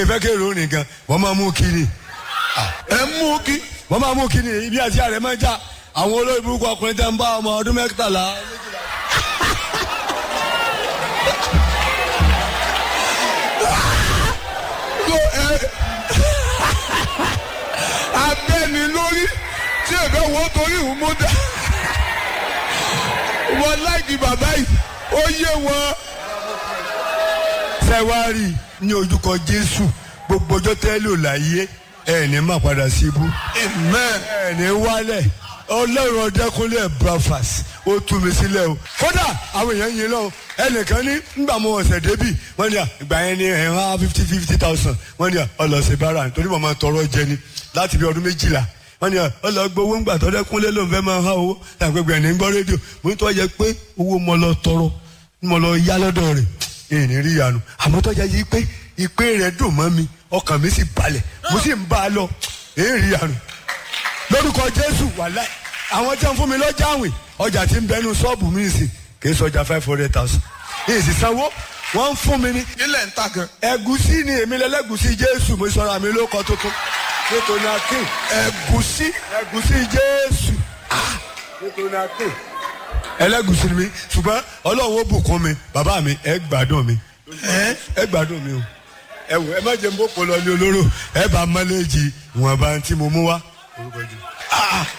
ìfẹ́ kéèrò nìkan wọ́n máa mú kiri. ẹ mú kí. wọ́n máa mú kiri ibi àti àrẹ máa já àwọn olórí burúkú ọkùnrin tẹ́ ń bá ọmọ ọdún 13. abẹ́ni lórí tí ẹ̀fẹ́ wọ́n torí ìhùn mú dá. wọ́n láìkí bàbá yìí ó yé wọn. sẹ́wárì ní ojúkọ Jésù gbogbo ọjọ́ tẹ́lẹ̀ ò láyé ẹ̀ ní má padà síbú. amen. ẹ̀ ní wálẹ̀ Ọlọ́run Ọdẹ́kúnlé breakfast ó tú mi sílẹ̀ o. kódà àwọn èèyàn yìí lọ ẹnìkan ní ngbà mo ọ̀sẹ̀ débì wọ́n ní ìgbà yẹn ní ẹ̀hán 50,000 wọ́n ní ọlọ́sẹ̀ bára nítorí mo máa tọrọ jẹ ni láti bí ọdún 12 wọ́n ní ọlọ́gbọ́ owó ńgbà tọ́dẹ́kúnlé ló ń fẹ́ máa há owó àgbègbè ẹ̀ ní gbọ́ rédíò mo ní tọ́ yẹ pé owó mo lọ tọrọ mo lọ yá lọ́dọ̀ rẹ̀ èyí ní rí ìyanu àmọ́ tọ́ yẹ pé ìpè rẹ̀ dùn mọ́ mi ọkàn mi sì balẹ̀ mo sì ń bá a lọ èyí rí ìyanu lórúkọ Jésù wàláì àwọn tí wọ́n fún mi lọ́jà àwìn ọjà tí ń bẹnu ṣọ́ọ̀bù mi sì kì í sọjà 500,000 èyí sì sanwó wọ́n ń fún mi ní. ilẹ̀ ń ta gan. ẹ̀gúsí ni èmi lẹ́lẹ́gúsí Jésù mo sọra mi ló kọ tuntun nítorí akin. ẹ̀gúsí Jésù nítorí akin. ẹlẹ́gúsí ni mi ṣùgbọ́n Ọlọ́run ó bùkún mi bàbá mi ẹ gbádùn mi ẹ gbádùn mi o ẹ wò ẹ má jẹ́ n bó polo ní olóró ẹ bá mọ́lẹ́jì ìwọ̀nba tí mo mú wá.